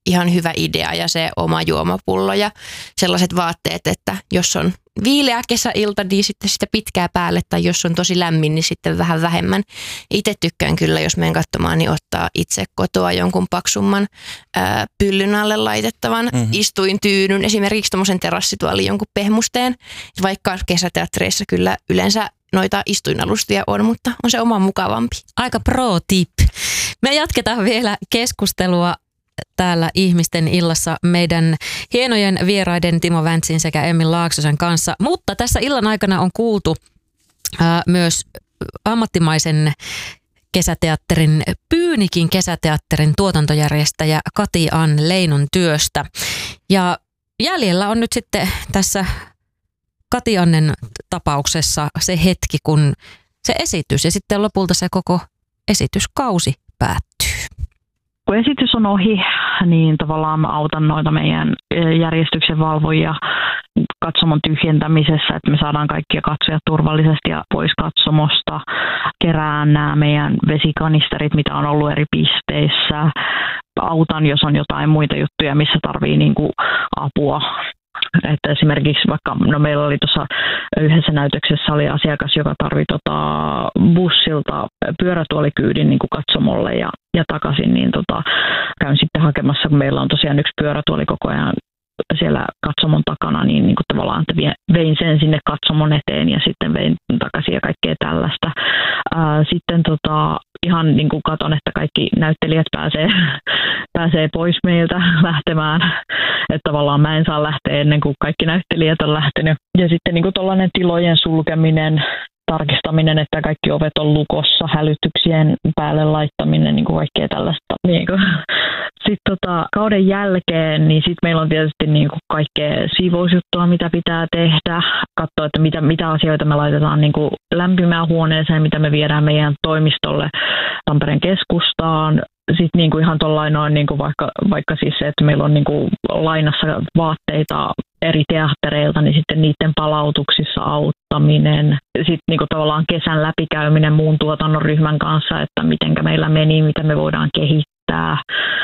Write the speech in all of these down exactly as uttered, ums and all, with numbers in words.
ihan hyvä idea ja se oma juomapullo ja sellaiset vaatteet, että jos on viileä kesäilta, niin sitten sitä pitkää päälle tai jos on tosi lämmin, niin sitten vähän vähemmän. Itse tykkään kyllä, jos menen katsomaan, niin ottaa itse kotoa jonkun paksumman ää, pyllyn alle laitettavan mm-hmm. istuintyynyn, esimerkiksi tuommoisen terassituolin jonkun pehmusteen, vaikka kesäteattereissa kyllä yleensä noita istuinalustia on, mutta on se oma mukavampi. Aika pro tip. Me jatketaan vielä keskustelua täällä Ihmisten illassa meidän hienojen vieraiden Timo Wäntsin sekä Emmi Laaksosen kanssa. Mutta tässä illan aikana on kuultu ää, myös ammattimaisen kesäteatterin, Pyynikin kesäteatterin tuotantojärjestäjä Kati-Anne Leinon työstä. Ja jäljellä on nyt sitten tässä Kati-Annen tapauksessa se hetki, kun se esitys ja sitten lopulta se koko esityskausi päättyy. Kun esitys on ohi, niin tavallaan mä autan noita meidän järjestyksen valvojia katsomon tyhjentämisessä, että me saadaan kaikkia katsojat turvallisesti ja pois katsomosta. Kerään nämä meidän vesikanisterit, mitä on ollut eri pisteissä. Autan, jos on jotain muita juttuja, missä tarvii niin kuin apua. Että esimerkiksi vaikka, no meillä oli tuossa yhdessä näytöksessä oli asiakas, joka tarvitsi tota bussilta pyörätuolikyydin niin kuin katsomolle ja, ja takaisin, niin tota, käyn sitten hakemassa, kun meillä on tosiaan yksi pyörätuoli koko ajan siellä katsomon takana, niin, niin kuin tavallaan että vein sen sinne katsomon eteen ja sitten vein takaisin ja kaikkea tällaista. Ää, sitten tota, ihan niin kuin katon, että kaikki näyttelijät pääsee, pääsee pois meiltä lähtemään. Että tavallaan mä en saa lähteä ennen kuin kaikki näyttelijät on lähtenyt. Ja sitten niin kuin tollainen tilojen sulkeminen, tarkistaminen, että kaikki ovet on lukossa, hälytyksien päälle laittaminen, niin kuin kaikkea tällaista. Niin kuin. Sitten tota, kauden jälkeen, niin sitten meillä on tietysti niin kuin kaikkea siivousjuttua, mitä pitää tehdä. Katsoa, että mitä, mitä asioita me laitetaan niin kuin lämpimään huoneeseen, mitä me viedään meidän toimistolle Tampereen keskustaan. Sitten niin kuin ihan tollainoin, niin kuin vaikka, vaikka siis se, että meillä on niin kuin lainassa vaatteita eri teattereilta, niin sitten niiden palautuksissa auttaminen. Sitten niin kuin tavallaan kesän läpikäyminen muun tuotannon ryhmän kanssa, että mitenkä meillä meni, mitä me voidaan kehittää.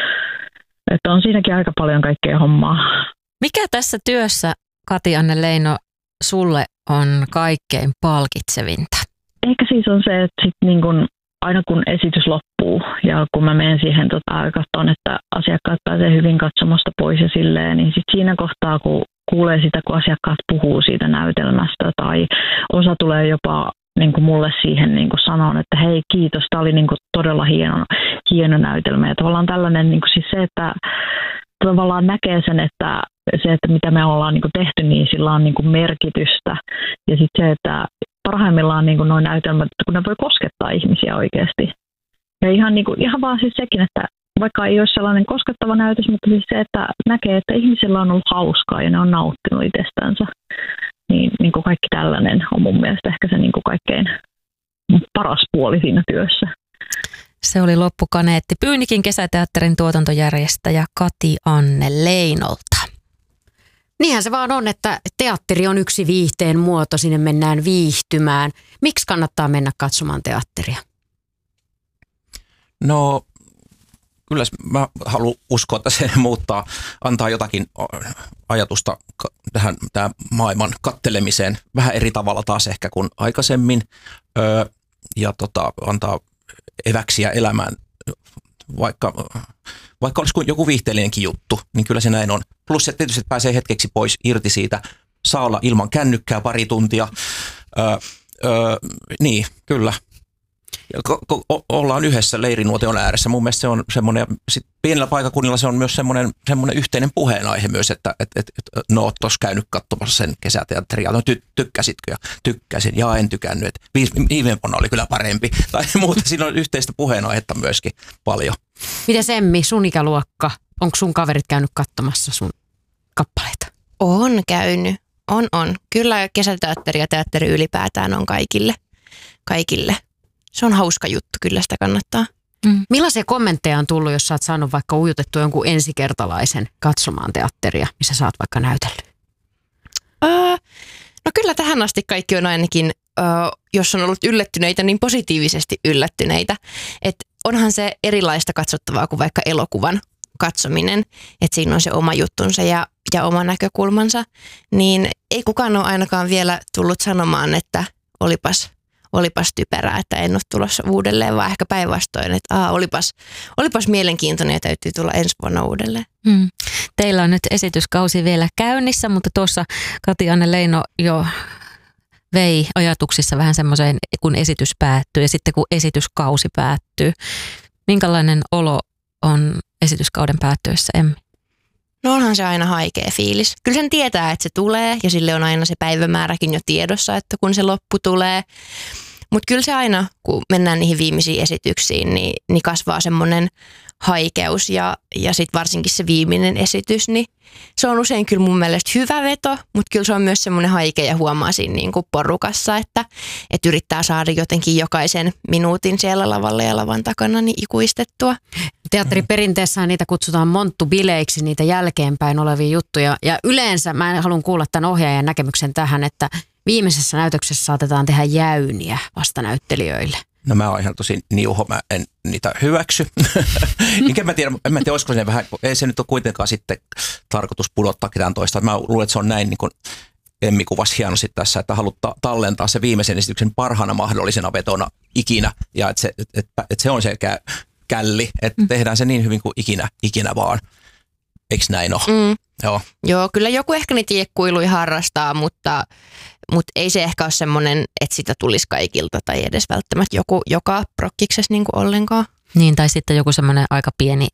Että on siinäkin aika paljon kaikkea hommaa. Mikä tässä työssä, Kati-Anne Leino, sulle on kaikkein palkitsevinta? Ehkä siis on se, että sit niin kun, aina kun esitys loppuu ja kun mä menen siihen tota, katsomaan, että asiakkaat pääsee hyvin katsomosta pois ja silleen, niin sit siinä kohtaa, kun kuulee sitä, kun asiakkaat puhuu siitä näytelmästä tai osa tulee jopa niin kuin mulle siihen niin kuin sanoon, että hei kiitos, tämä oli niin kuin todella hieno, hieno näytelmä. Ja tavallaan tällainen niin kuin siis se, että tavallaan näkee sen, että se, että mitä me ollaan niin kuin tehty, niin sillä on niin kuin merkitystä. Ja sitten se, että parhaimmillaan niin kuin nuo näytelmät, kun ne voi koskettaa ihmisiä oikeasti. Ja ihan, niin kuin, ihan vaan siis sekin, että vaikka ei ole sellainen koskettava näytös, mutta siis se, että näkee, että ihmisillä on ollut hauskaa ja ne on nauttinut itsestänsä. Niin, niin kuin kaikki tällainen on mun mielestä ehkä se niin kuin kaikkein paras puoli siinä työssä. Se oli loppukaneetti Pyynikin kesäteatterin tuotantojärjestäjä Kati-Anne Leinolta. Niinhän se vaan on, että teatteri on yksi viihteen muoto, sinne mennään viihtymään. Miksi kannattaa mennä katsomaan teatteria? No kyllä mä haluan uskoa, että se muuttaa, antaa jotakin ajatusta tähän tämän maailman kattelemiseen vähän eri tavalla taas ehkä kuin aikaisemmin öö, ja tota, antaa eväksiä elämään, vaikka, vaikka olisi joku viihteellinenkin juttu, niin kyllä se näin on. Plus se tietysti pääsee hetkeksi pois irti siitä, saa olla ilman kännykkää pari tuntia, öö, öö, niin kyllä. Ollaan yhdessä leirinuotion ääressä. Mun mielestä se on semmoinen, sit pienellä paikakunnilla se on myös semmoinen, semmoinen yhteinen puheenaihe myös, että et, et, et, no oot tuossa käynyt katsomassa sen kesäteatteria, no ty, tykkäsitkö ja tykkäsin ja en tykännyt, että viime vuonna oli kyllä parempi tai muuta. Siinä on yhteistä puheenaihetta myöskin paljon. Miten Emmi, sun ikäluokka, onko sun kaverit käynyt katsomassa sun kappaleita? On käynyt, on on. Kyllä kesäteatteri ja teatteri ylipäätään on kaikille, kaikille. Se on hauska juttu, kyllä sitä kannattaa. Mm. Millaisia kommentteja on tullut, jos sä oot saanut vaikka ujutettua jonkun ensikertalaisen katsomaan teatteria, missä sä oot vaikka näytellyt? Öö, no kyllä tähän asti kaikki on ainakin, öö, jos on ollut yllättyneitä, niin positiivisesti yllättyneitä. Et onhan se erilaista katsottavaa kuin vaikka elokuvan katsominen, että siinä on se oma juttunsa ja, ja oma näkökulmansa, niin ei kukaan ole ainakaan vielä tullut sanomaan, että olipas, olipas typerää, että en ole tulossa uudelleen, vaan ehkä päinvastoin, että aa, olipas, olipas mielenkiintoinen ja täytyy tulla ensi vuonna uudelleen. Hmm. Teillä on nyt esityskausi vielä käynnissä, mutta tuossa Kati-Anne Leino jo vei ajatuksissa vähän semmoiseen, kun esitys päättyy ja sitten kun esityskausi päättyy. Minkälainen olo on esityskauden päättyessä, Emmi? No onhan se aina haikea fiilis. Kyllä sen tietää, että se tulee ja sille on aina se päivämääräkin jo tiedossa, että kun se loppu tulee. Mutta kyllä se aina, kun mennään niihin viimeisiin esityksiin, niin, niin kasvaa semmoinen haikeus ja, ja sitten varsinkin se viimeinen esitys, niin se on usein kyllä mun mielestä hyvä veto, mutta kyllä se on myös semmoinen haikea ja huomaa siinä niin kuin porukassa, että, että yrittää saada jotenkin jokaisen minuutin siellä lavalla ja lavan takana niin ikuistettua. Teatteriperinteessä niitä kutsutaan monttubileiksi, niitä jälkeenpäin olevia juttuja. Ja yleensä mä haluan kuulla tämän ohjaajan näkemyksen tähän, että viimeisessä näytöksessä saatetaan tehdä jäyniä vastanäyttelijöille. No mä oon ihan tosi niuho, mä en niitä hyväksy. Enkä mä tiedä, en mä tiedä, olisiko se vähän, ei se nyt ole kuitenkaan sitten tarkoitus pudottaa ketään toista. Mä luulen, että se on näin, niin kuin Emmi kuvasi hienosti tässä, että haluaa tallentaa se viimeisen esityksen parhaana mahdollisena vetona ikinä. Ja että se, että, että se on se källi, että tehdään se niin hyvin kuin ikinä, ikinä vaan. Eikö näin ole? Mm. Joo. Joo, kyllä joku ehkä niitä jekkuiluja harrastaa, mutta, mutta ei se ehkä ole semmoinen, että sitä tulisi kaikilta tai edes välttämättä joku joka prokkiksessa niin kuin ollenkaan. Niin, tai sitten joku semmoinen aika pieni,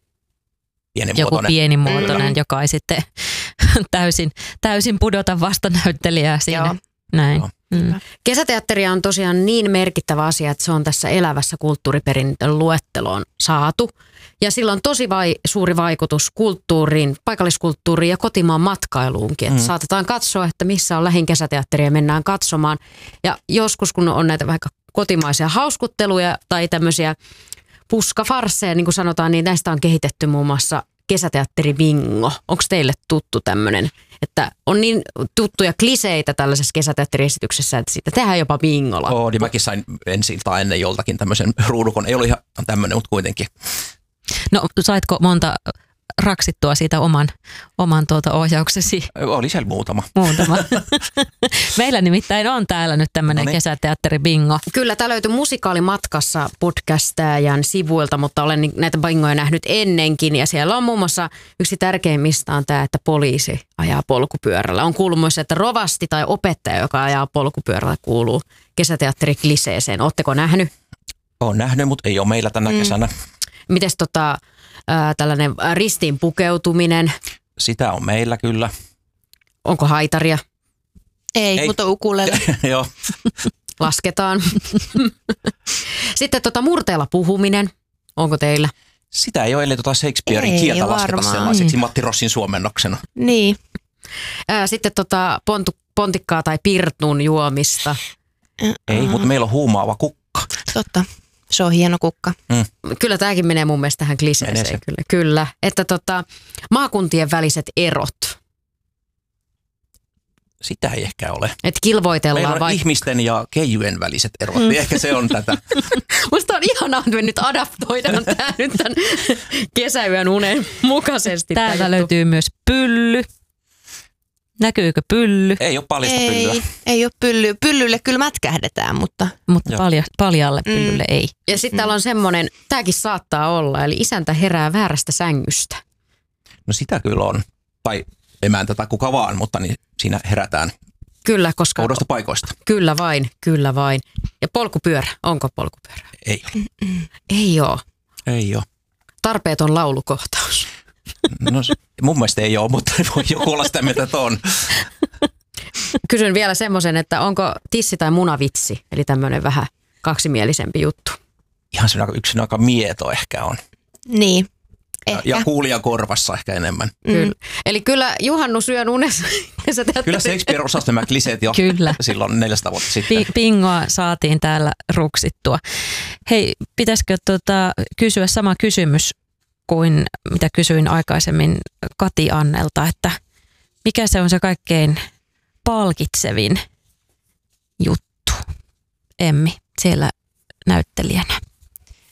joku pienimuotoinen, mm. joka ei sitten täysin, täysin pudota vastanäyttelijää siinä. Joo. Näin. Joo. Mm. Kesäteatteria on tosiaan niin merkittävä asia, että se on tässä elävässä kulttuuriperintön luetteloon saatu. Ja sillä on tosi vai, suuri vaikutus kulttuuriin, paikalliskulttuuriin ja kotimaan matkailuunkin. Että mm. saatetaan katsoa, että missä on lähin kesäteatteri ja mennään katsomaan. Ja joskus kun on näitä vaikka kotimaisia hauskutteluja tai tämmöisiä puskafarsseja, niin kuin sanotaan, niin näistä on kehitetty muun muassa kesäteatteri bingo. Onko teille tuttu tämmöinen? Että on niin tuttuja kliseitä tällaisessa kesäteatteriesityksessä, että siitä tehdään jopa bingolla. Oo, niin mäkin sain ensi iltaa ennen joltakin tämmöisen ruudukon. Ei ollut ihan tämmöinen, mutta kuitenkin. No saitko monta raksittua siitä oman, oman tuota ohjauksesi? Oli siellä muutama. Muutama. Meillä nimittäin on täällä nyt tämmöinen no niin. kesäteatteri bingo. Kyllä, tämä löytyy Musikaalimatkassa podcastajan sivuilta, mutta olen näitä bingoja nähnyt ennenkin. Ja siellä on muun muassa yksi tärkeimmistä on tämä, että poliisi ajaa polkupyörällä. On kuullut myös, että rovasti tai opettaja, joka ajaa polkupyörällä, kuuluu kesäteatterikliseeseen. Oletteko nähnyt? Olen nähnyt, mutta ei ole meillä tänä mm. kesänä. Mites tota, ää, tällainen ristiin pukeutuminen? Sitä on meillä kyllä. Onko haitaria? Ei, Ei. mutta ukulele. Joo. Lasketaan. Sitten tota murteella puhuminen. Onko teillä? Sitä ei ole, ellei tota Shakespearein ei, kieltä varmaan. lasketa sellaiseksi Matti Rossin suomennoksena. Niin. Ää, sitten tota pontu, pontikkaa tai pirtun juomista. Ei, mutta meillä on huumaava kukka. Totta. Se on hieno kukka. Mm. Kyllä tämäkin menee mun mielestä tähän kliseeseen. Kyllä. Kyllä. Että tota, maakuntien väliset erot. Sitä ei ehkä ole. Että kilvoitellaan meillä on vaikka ihmisten ja keijujen väliset erot, mm. niin ehkä se on tätä. Musta on ihanaa, että me nyt adaptoidaan tämä nyt tämän kesäyön unen mukaisesti. Täältä löytyy myös pylly. Näkyykö pylly? Ei ole paljasta ei, pyllyä. Ei ole pyllyä. Pyllylle kyllä mätkähdetään, mutta... Mutta palja, paljalle Mm. pyllylle ei. Ja sitten täällä on semmoinen, tämäkin saattaa olla, eli isäntä herää väärästä sängystä. No sitä kyllä on. Tai emäntä tai kuka vaan, mutta niin siinä herätään Kyllä, koska... oudosta paikoista. Kyllä vain, kyllä vain. Ja polkupyörä, onko polkupyörä? Ei ole. Ei ole. Ei ole. Tarpeeton laulukohtaus. No mun mielestä ei ole, mutta voi joku olla sitä mieltä, että on. Kysyn vielä semmoisen, että onko tissi tai munavitsi, eli tämmöinen vähän kaksimielisempi juttu. Ihan se yksin aika mieto ehkä on. Niin. Ja, ja kuulijan korvassa ehkä enemmän. Mm. Kyllä. Eli kyllä juhannus yön unessa. Kyllä Shakespeare osasi nämä kliseet jo Kyllä. silloin neljästä vuotta sitten. Pingoa saatiin täällä ruksittua. Hei, pitäisikö tota, kysyä sama kysymys kuin mitä kysyin aikaisemmin Kati-Annelta, että mikä se on se kaikkein palkitsevin juttu, Emmi, siellä näyttelijänä?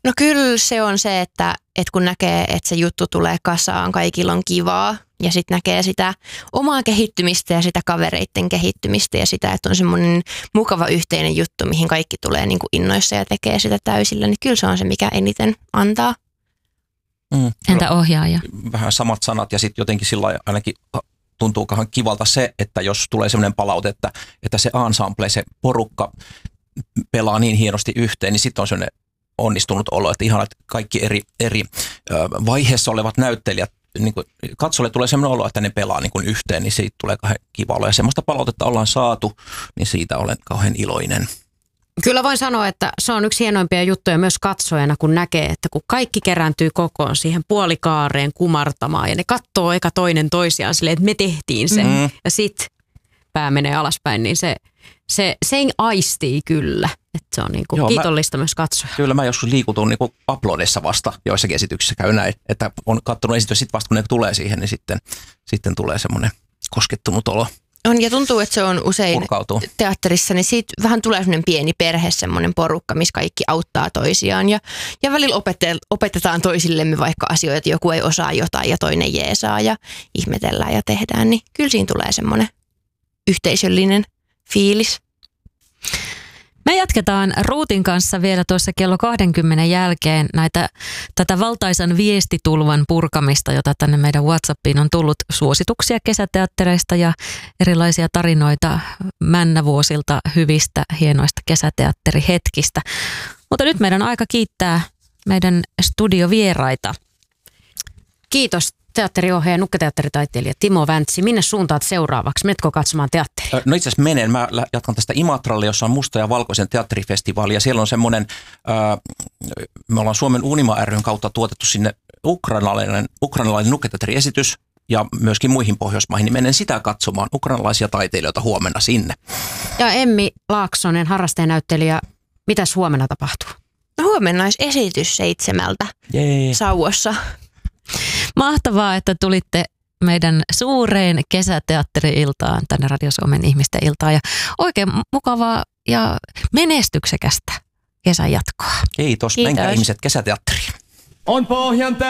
No kyllä se on se, että, että kun näkee, että se juttu tulee kasaan, kaikilla on kivaa ja sitten näkee sitä omaa kehittymistä ja sitä kavereiden kehittymistä ja sitä, että on semmoinen mukava yhteinen juttu, mihin kaikki tulee niin kuin innoissa ja tekee sitä täysillä, niin kyllä se on se, mikä eniten antaa. Mm. Entä ohjaaja? Vähän samat sanat ja sitten jotenkin sillä lailla ainakin tuntuukohan kivalta se, että jos tulee sellainen palaute, että, että se ensemble, se porukka pelaa niin hienosti yhteen, niin sitten on sellainen onnistunut olo, että ihan kaikki eri, eri vaiheessa olevat näyttelijät, niin kuin katsolle tulee sellainen olo, että ne pelaa niin kuin yhteen, niin siitä tulee kauhean kiva olo. Ja semmoista palautetta ollaan saatu, niin siitä olen kauhean iloinen. Kyllä voin sanoa, että se on yksi hienoimpia juttuja myös katsojana, kun näkee, että kun kaikki kerääntyy kokoon siihen puolikaareen kumartamaan ja ne katsoo eka toinen toisiaan silleen, että me tehtiin se mm. ja sit pää menee alaspäin, niin se, se sen aistii kyllä, että se on niinku Joo, kiitollista mä, myös katsoja. Kyllä mä joskus liikutun niinku uploadissa vasta, joissakin esityksissä käy näin, että on katsonut esitys, sit vasta kun ne tulee siihen, niin sitten, sitten tulee semmoinen koskettunut olo. On ja tuntuu, että se on usein Purkautuu. Teatterissa, niin siitä vähän tulee semmoinen pieni perhe, semmoinen porukka, missä kaikki auttaa toisiaan ja, ja välillä opetetaan toisillemme vaikka asioita, joku ei osaa jotain ja toinen jeesaa ja ihmetellään ja tehdään, niin kyllä siinä tulee semmoinen yhteisöllinen fiilis. Me jatketaan Ruutin kanssa vielä tuossa kello kaksikymmentä jälkeen näitä, tätä valtaisan viestitulvan purkamista, jota tänne meidän WhatsAppiin on tullut suosituksia kesäteattereista ja erilaisia tarinoita männävuosilta hyvistä, hienoista kesäteatterihetkistä. Mutta nyt meidän aika kiittää meidän studiovieraita. Kiitos. Teatteriohjaaja ja nukketeatteritaiteilija Timo Väntsi. Minne suuntaat seuraavaksi? Menetkö katsomaan teatteria? No itse asiassa menen. Mä jatkan tästä Imatralle, jossa on musta ja valkoisen teatterifestivaali. Ja siellä on semmoinen, äh, me ollaan Suomen Unima ry:n kautta tuotettu sinne ukrainalainen, ukrainalainen nukketeatteriesitys ja myöskin muihin Pohjoismaihin. Niin menen sitä katsomaan ukrainalaisia taiteilijoita huomenna sinne. Ja Emmi Laaksonen, harrastajanäyttelijä. Mitäs huomenna tapahtuu? No huomenna olisi esitys seitsemältä Jee. Sauvossa. Mahtavaa, että tulitte meidän suureen kesäteatteri-iltaan tänne Radio Suomen ihmisten iltaan ja oikein mukavaa ja menestyksekästä kesän jatkoa. Kiitos. Kiitos. Menkää ihmiset kesäteatteriin. On Pohjan